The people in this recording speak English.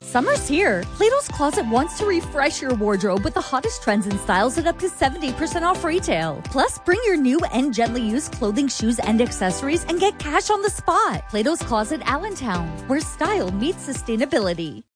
Summer's here. Plato's Closet wants to refresh your wardrobe with the hottest trends and styles at up to 70% off retail. Plus, bring your new and gently used clothing, shoes, and accessories and get cash on the spot. Plato's Closet Allentown, where style meets sustainability.